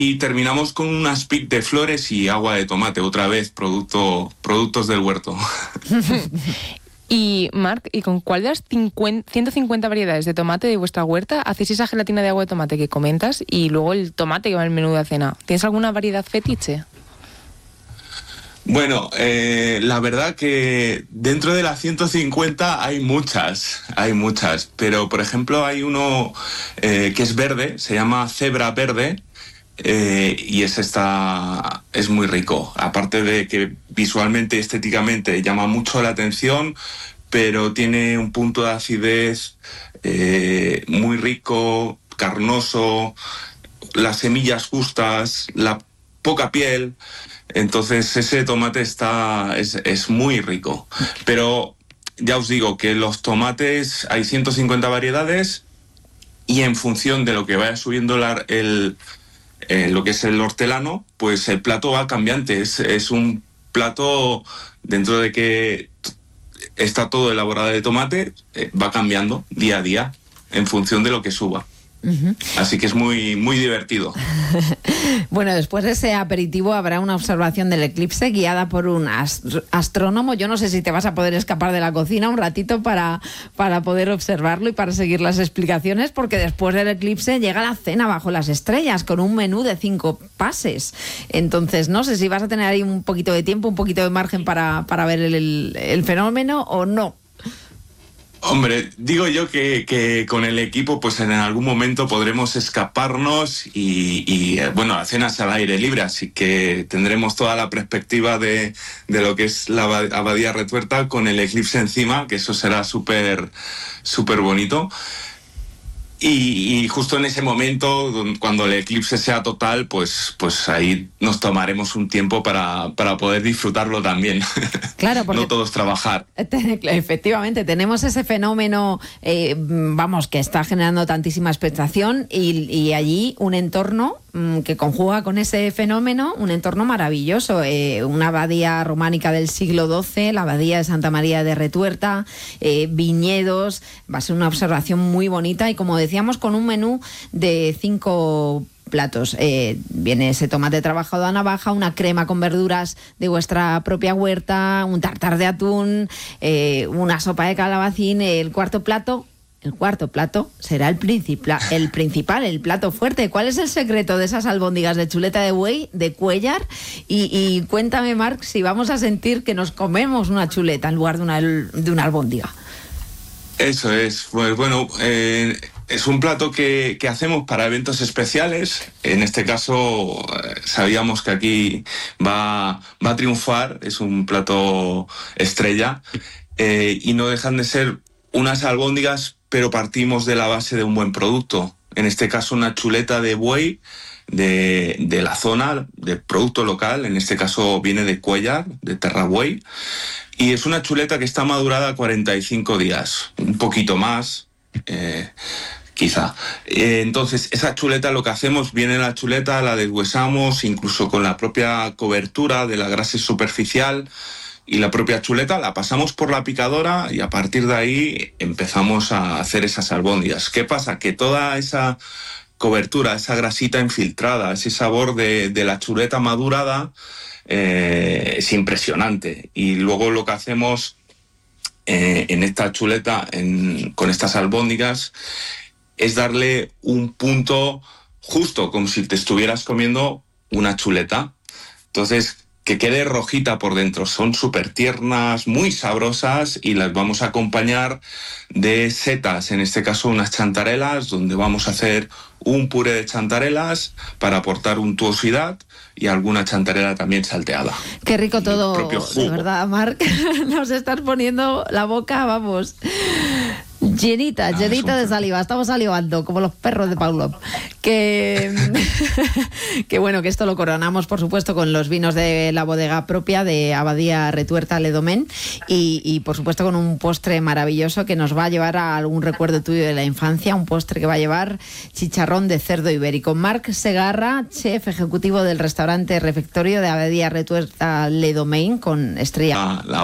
Y terminamos con un aspic de flores y agua de tomate, otra vez, productos del huerto. Y, Marc, ¿y con cuál de las 150 variedades de tomate de vuestra huerta hacéis esa gelatina de agua de tomate que comentas y luego el tomate que va en el menú de cena? ¿Tienes alguna variedad fetiche? Bueno, la verdad que dentro de las 150 hay muchas, pero por ejemplo hay uno que es verde, se llama cebra verde, y es muy rico, aparte de que visualmente y estéticamente llama mucho la atención, pero tiene un punto de acidez muy rico, carnoso, las semillas justas, la poca piel. Entonces ese tomate es muy rico. Pero ya os digo que los tomates hay 150 variedades y en función de lo que vaya subiendo lo que es el hortelano, pues el plato va cambiante. Es un plato, dentro de que está todo elaborado de tomate, va cambiando día a día en función de lo que suba. Uh-huh. Así que es muy, muy divertido. Bueno, después de ese aperitivo habrá una observación del eclipse guiada por un astrónomo. Yo no sé si te vas a poder escapar de la cocina un ratito para poder observarlo y para seguir las explicaciones, porque después del eclipse llega la cena bajo las estrellas con un menú de 5 pases. Entonces no sé si vas a tener ahí un poquito de tiempo, un poquito de margen para ver el fenómeno o no. Hombre, digo yo que con el equipo pues en algún momento podremos escaparnos y bueno, la cena es al aire libre, así que tendremos toda la perspectiva de lo que es la Abadía Retuerta con el eclipse encima, que eso será súper bonito. Y justo en ese momento, cuando el eclipse sea total, pues ahí nos tomaremos un tiempo para poder disfrutarlo también. Claro, porque no todos trabajar. Efectivamente, tenemos ese fenómeno, que está generando tantísima expectación y allí un entorno que conjuga con ese fenómeno, un entorno maravilloso, una abadía románica del siglo XII, la abadía de Santa María de Retuerta, viñedos, va a ser una observación muy bonita y, como decíamos, con un menú de 5 platos. Viene ese tomate trabajado a navaja, una crema con verduras de vuestra propia huerta, un tartar de atún, una sopa de calabacín. El cuarto plato será el principal, el plato fuerte. ¿Cuál es el secreto de esas albóndigas de chuleta de buey, de Cuéllar? Y cuéntame, Marc, si vamos a sentir que nos comemos una chuleta en lugar de una albóndiga. Eso es. Pues bueno, es un plato que hacemos para eventos especiales. En este caso, sabíamos que aquí va a triunfar. Es un plato estrella. Y no dejan de ser unas albóndigas, pero partimos de la base de un buen producto. En este caso, una chuleta de buey de la zona, de producto local. En este caso viene de Cuéllar, de Terrabuey. Y es una chuleta que está madurada 45 días, un poquito más, quizá. Entonces, esa chuleta, lo que hacemos, viene la chuleta, la deshuesamos, incluso con la propia cobertura de la grasa superficial, y la propia chuleta la pasamos por la picadora y a partir de ahí empezamos a hacer esas albóndigas. ¿Qué pasa? Que toda esa cobertura, esa grasita infiltrada, ese sabor de la chuleta madurada, es impresionante. Y luego lo que hacemos en esta chuleta, con estas albóndigas, es darle un punto justo, como si te estuvieras comiendo una chuleta. Entonces, que quede rojita por dentro. Son súper tiernas, muy sabrosas, y las vamos a acompañar de setas, en este caso unas chantarelas, donde vamos a hacer un puré de chantarelas para aportar untuosidad y alguna chantarela también salteada. Qué rico todo, de verdad, Marc. Nos estás poniendo la boca, vamos, llenita de saliva. Estamos salivando como los perros de Pavlov. Que bueno, que esto lo coronamos, por supuesto, con los vinos de la bodega propia de Abadía Retuerta Le Domaine y por supuesto con un postre maravilloso que nos va a llevar a algún recuerdo tuyo de la infancia, un postre que va a llevar chicharrón de cerdo ibérico. Marc Segarra, chef ejecutivo del restaurante refectorio de Abadía Retuerta Le Domaine, con estrella